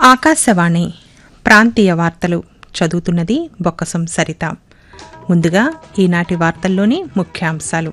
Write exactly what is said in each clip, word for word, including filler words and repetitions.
ఆకాశవాణి ప్రాంతీయ వార్తలు చదువుతున్నది బొక్కసం సరిత. ముందుగా ఈనాటి వార్తల్లోని ముఖ్యాంశాలు.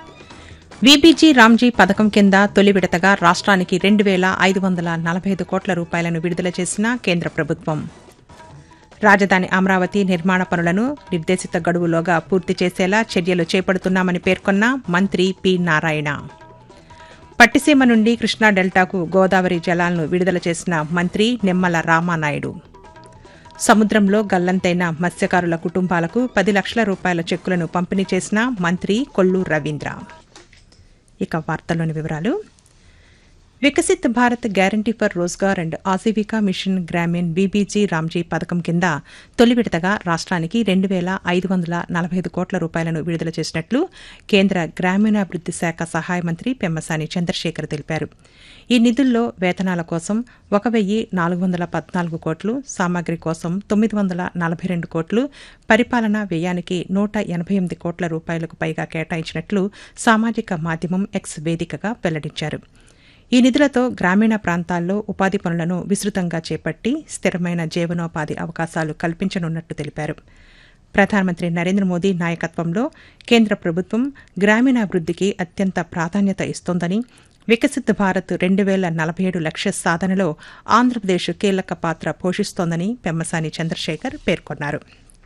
వీబీజీ రామ్జీ పథకం కింద తొలి విడతగా రాష్ట్రానికి రెండు వేల ఐదు వందల నలభై ఐదు కోట్ల రూపాయలను విడుదల చేసిన కేంద్ర ప్రభుత్వం. రాజధాని అమరావతి నిర్మాణ పనులను నిర్దేశిత గడువులోగా పూర్తి చేసేలా చర్యలు చేపడుతున్నామని పేర్కొన్న మంత్రి పి నారాయణ. పట్టిసీమ నుండి కృష్ణా డెల్టాకు గోదావరి జలాలను విడుదల చేసిన మంత్రి నిమ్మల రామానాయుడు. సముద్రంలో గల్లంతైన మత్స్యకారుల కుటుంబాలకు పది లక్షల రూపాయల చెక్కులను పంపిణీ చేసిన మంత్రి కొల్లు రవీంద్ర. ఇక వార్తల్లోని వివరాలు. Viksit Bharat guarantee for Rozgar and Aajeevika machine Grameen VBG Ramji పథకం కింద తొలి విడతగా రాష్ట్రానికి రెండు వేల ఐదు వందల నలభై ఐదు కోట్ల రూపాయలను విడుదల చేసినట్లు కేంద్ర గ్రామీణాభివృద్ది శాఖ సహాయ మంత్రి పెమ్మసాని చంద్రశేఖర్ తెలిపారు. ఈ నిధుల్లో వేతనాల కోసం ఒక వెయ్యి నాలుగు వందల పద్నాలుగు కోట్లు, సామాగ్రి కోసం తొమ్మిది వందల నలభై రెండు కోట్లు, పరిపాలనా వ్యయానికి నూట ఎనభై ఎనిమిది కోట్ల రూపాయలకు పైగా కేటాయించినట్లు సామాజిక మాధ్యమం ఎక్స్ వేదికగా వెల్లడించారు. ఈ నిధులతో గ్రామీణ ప్రాంతాల్లో ఉపాధి పనులను విస్తృతంగా చేపట్టి స్థిరమైన జీవనోపాధి అవకాశాలు కల్పించనున్నట్టు తెలిపారు. ప్రధానమంత్రి నరేంద్ర మోదీ నాయకత్వంలో కేంద్ర ప్రభుత్వం గ్రామీణాభివృద్దికి అత్యంత ప్రాధాన్యత ఇస్తోందని, వికసిత్ భారత్ రెండు వేల నలభై ఏడు లక్ష్య సాధనలో ఆంధ్రప్రదేశ్ కీలక పాత్ర పోషిస్తోందని పెమ్మసాని చంద్రశేఖర్ పేర్కొన్నారు.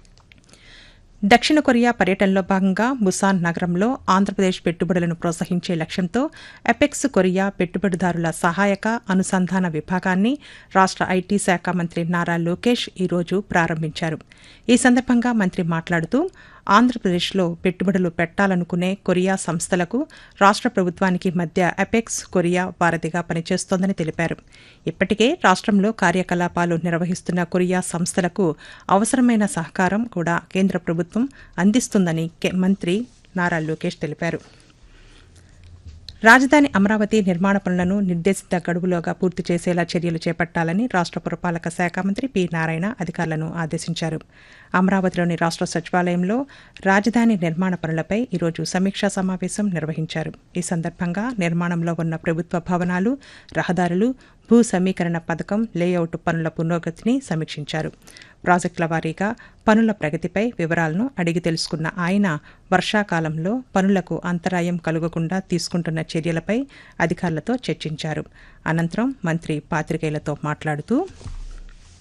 దక్షిణ కొరియా పర్యటనలో భాగంగా బుసాన్ నగరంలో ఆంధ్రప్రదేశ్ పెట్టుబడులను ప్రోత్సహించే లక్ష్యంతో ఎపెక్స్ కొరియా పెట్టుబడిదారుల సహాయక అనుసంధాన విభాగాన్ని రాష్ట్ర ఐటీ శాఖ మంత్రి నారా లోకేష్ ఈరోజు ప్రారంభించారు. ఈ సందర్భంగా మంత్రి మాట్లాడుతూ ఆంధ్రప్రదేశ్లో పెట్టుబడులు పెట్టాలనుకునే కొరియా సంస్థలకు రాష్ట్ర ప్రభుత్వానికి మధ్య ఎపెక్స్ కొరియా వారధిగా పనిచేస్తోందని తెలిపారు. ఇప్పటికే రాష్ట్రంలో కార్యకలాపాలు నిర్వహిస్తున్న కొరియా సంస్థలకు అవసరమైన సహకారం కూడా కేంద్ర ప్రభుత్వం అందిస్తుందని మంత్రి నారా లోకేష్ తెలిపారు. రాజధాని అమరావతి నిర్మాణ పనులను నిర్దేశిత గడువులోగా పూర్తి చేసేలా చర్యలు చేపట్టాలని రాష్ట్ర పురపాలక శాఖ మంత్రి పి నారాయణ అధికారులను ఆదేశించారు. అమరావతిలోని రాష్ట్ర సచివాలయంలో రాజధాని నిర్మాణ పనులపై ఈరోజు సమీక్షా సమావేశం నిర్వహించారు. ఈ సందర్భంగా నిర్మాణంలో ఉన్న ప్రభుత్వ భవనాలు, రహదారులు, భూ సమీకరణ పథకం లేఅవుట్ పనుల పురోగతిని సమీక్షించారు. ప్రాజెక్టుల వారీగా పనుల ప్రగతిపై వివరాలను అడిగి తెలుసుకున్న ఆయన వర్షాకాలంలో పనులకు అంతరాయం కలుగకుండా తీసుకుంటున్న చర్యలపై అధికారులతో చర్చించారు. అనంతరం మంత్రి పాత్రికేయులతో మాట్లాడుతూ